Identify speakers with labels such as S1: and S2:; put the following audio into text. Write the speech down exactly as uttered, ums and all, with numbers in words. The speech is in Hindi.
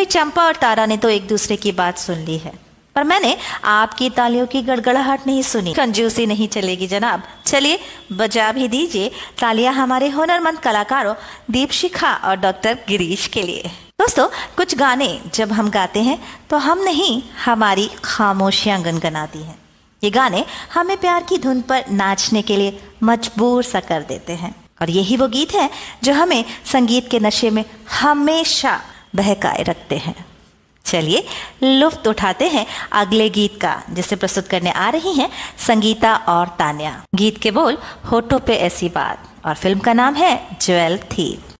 S1: भाई चंपा और तारा ने तो एक दूसरे की बात सुन ली है, पर मैंने आपकी तालियों की गड़गड़ाहट नहीं सुनी। कंजूसी नहीं चलेगी जनाब। चलिए बजा भी दीजिए तालियां हमारे हुनरमंद कलाकारों दीपशिखा और डॉक्टर गिरीश के लिए। दोस्तों, कुछ गाने जब हम गाते हैं तो हम नहीं, हमारी खामोशियां गनगनाती हैं। ये गाने हमें प्यार की धुन पर नाचने के लिए मजबूर सा कर देते हैं, और यही वो गीत है जो हमें संगीत के नशे में हमेशा बहकाए रखते हैं। चलिए लुफ्त उठाते हैं अगले गीत का, जिसे प्रस्तुत करने आ रही हैं संगीता और तान्या। गीत के बोल होठों पे ऐसी बात, और फिल्म का नाम है ज्वेल थीफ।